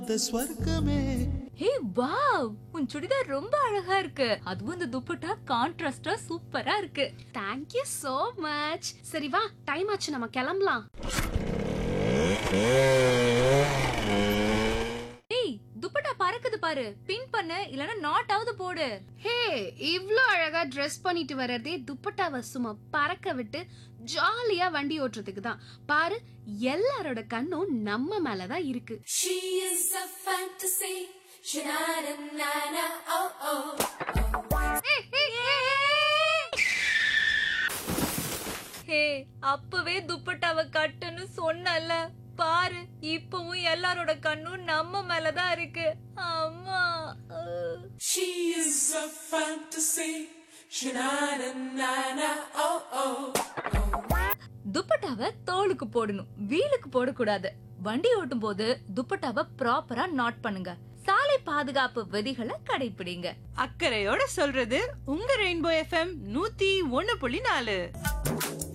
ஸ்வர்க்கமே. Hey wow, உன் சுடிதார் ரொம்ப அழகா இருக்கு. அதுவும் இந்த துப்பட்டா கான்ட்ராஸ்டா சூப்பரா இருக்கு. Thank you so much. சரி வா, டைம் ஆச்சு, நம்ம கிளம்பலாம். ஏய், துப்பட்டா பறக்குது பாரு. பின் பண்ணு, இல்லனா நாட் ஆவது போடு. ஹே, இவ்ளோ அழகா Dress பண்ணிட்டு வர்றதே துப்பட்டாவை சும்மா பறக்க விட்டு ஜாலியா வண்டி ஓட்டுறதுக்கு தான். பாரு, எல்லாரோட கண்ணும் நம்ம மேலதான் இருக்கு. She is a fantasy. Sha-na-na-na-na, oh oh. ஹே, அப்பவே துப்பட்டாவை கட்டுன்னு சொன்னல. பாரு, இப்பவும் எல்லாரோட கண்ணும் நம்ம மேலதான் இருக்கு. அம்மா. She is a fantasy. Sha-na-na-na-na, oh oh. துப்பட்டாவை தோலுக்கு போடணும், வீலுக்கு போடக்கூடாது. வண்டி ஓட்டும் போது துப்பட்டாவை ப்ராப்பரா நாட் பண்ணுங்க. சாலை பாதுகாப்பு விதிகளை கடைபிடிங்க. அக்கறையோட சொல்றது உங்க ரெயின்போ FM 101.4.